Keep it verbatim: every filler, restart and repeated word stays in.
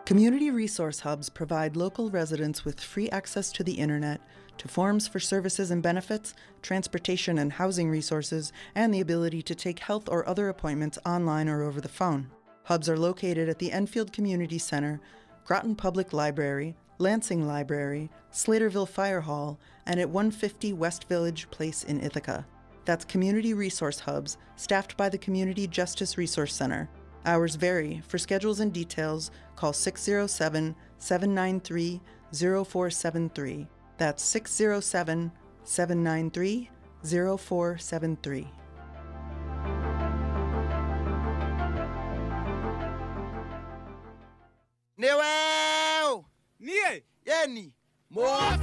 Community resource hubs provide local residents with free access to the internet, to forms for services and benefits, transportation and housing resources, and the ability to take health or other appointments online or over the phone. Hubs are located at the Enfield Community Center, Groton Public Library, Lansing Library, Slaterville Fire Hall, and at one fifty West Village Place in Ithaca. That's community resource hubs, staffed by the Community Justice Resource Center. Hours vary. For schedules and details, call six oh seven, seven nine three, oh four seven three. That's six oh seven, seven nine three, oh four seven three. Newell! Nie! Yenny! More!